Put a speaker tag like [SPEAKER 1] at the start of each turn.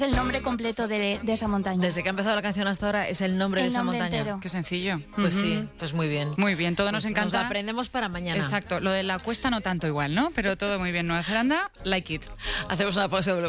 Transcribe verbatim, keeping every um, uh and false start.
[SPEAKER 1] El nombre completo de, de esa montaña.
[SPEAKER 2] Desde que ha empezado la canción hasta ahora es el nombre
[SPEAKER 1] El
[SPEAKER 2] de esa
[SPEAKER 1] nombre
[SPEAKER 2] montaña.
[SPEAKER 1] entero.
[SPEAKER 3] Qué sencillo.
[SPEAKER 2] Pues
[SPEAKER 3] Ujú.
[SPEAKER 2] sí, pues muy bien.
[SPEAKER 3] Muy bien, todo nos
[SPEAKER 2] Pues
[SPEAKER 3] encanta.
[SPEAKER 2] Nos lo aprendemos para mañana.
[SPEAKER 3] Exacto, lo de la cuesta no tanto igual, ¿no? Pero todo muy bien. Nueva Zelanda, like it.
[SPEAKER 2] Hacemos una pausa.